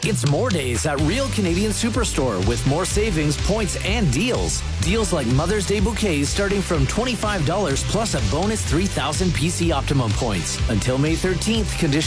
It's more days at Real Canadian Superstore with more savings, points, and deals. Deals like Mother's Day bouquets starting from $25 plus a bonus 3,000 PC Optimum points. Until May 13th, conditions